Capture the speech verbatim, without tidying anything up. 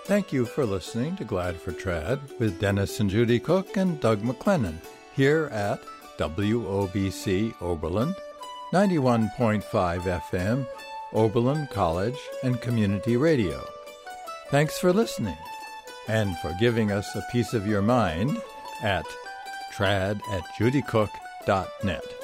Thank you for listening to Glad for Trad with Dennis and Judy Cook and Doug McLennan here at W O B C Oberlin, ninety-one point five F M, Oberlin College and Community Radio. Thanks for listening and for giving us a piece of your mind at trad at judy cook dot net.